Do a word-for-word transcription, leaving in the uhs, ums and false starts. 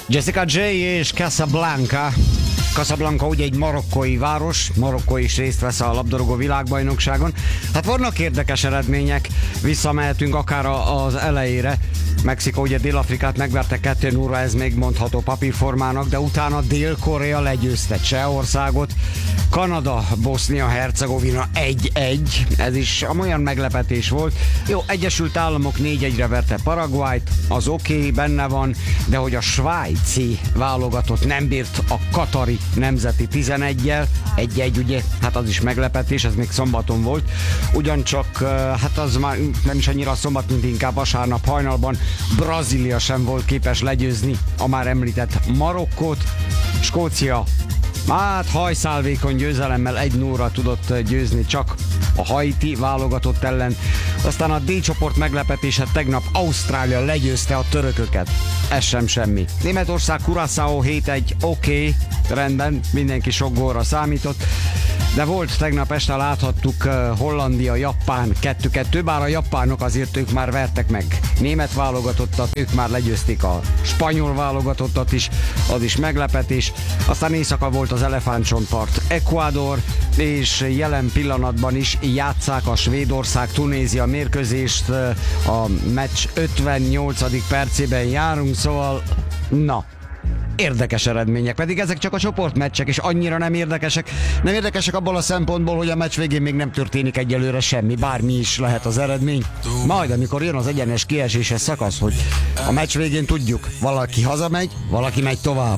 Jessica J és Casablanca. Casablanca ugye egy marokkói város, Marokkó is részt vesz a labdarúgó világbajnokságon. Hát vannak érdekes eredmények, visszamehetünk akár az elejére. Mexikó ugye Dél-Afrikát megverte kettő nulla, ez még mondható papírformának, de utána Dél-Korea legyőzte Csehországot, Kanada, Bosznia-Hercegovina egy egy, ez is olyan meglepetés volt. Jó, Egyesült Államok négy egyre verte Paraguayt, az oké, okay, benne van, de hogy a svájci válogatott nem bírt a katari nemzeti tizeneggyel, egy egy ugye, hát az is meglepetés, ez még szombaton volt, ugyancsak, hát az már nem is annyira szombat, mint inkább vasárnap hajnalban Brazília sem volt képes legyőzni a már említett Marokkót, Skócia hát hajszálvékony győzelemmel egy nulla tudott győzni csak a haiti válogatott ellen. Aztán a D csoport meglepetése tegnap Ausztrália legyőzte a törököket. Ez sem semmi. Németország Curaçao hét egy, oké, okay, rendben, mindenki sok gólra számított. De volt tegnap este, láthattuk uh, Hollandia, Japán kettő kettő, bár a japánok azért ők már vertek meg német válogatottat, ők már legyőzték a spanyol válogatottat is, az is meglepetés. Aztán éjszaka volt az elefántcsontpart Ecuador, és jelen pillanatban is játsszák a Svédország-Tunézia mérkőzést, uh, a meccs ötvennyolcadik percében járunk, szóval na, érdekes eredmények, pedig ezek csak a csoportmeccsek, és annyira nem érdekesek. Nem érdekesek abból a szempontból, hogy a meccs végén még nem történik egyelőre semmi, bármi is lehet az eredmény. Majd, amikor jön az egyenes kieséses szakasz, hogy a meccs végén tudjuk, valaki hazamegy, valaki megy tovább.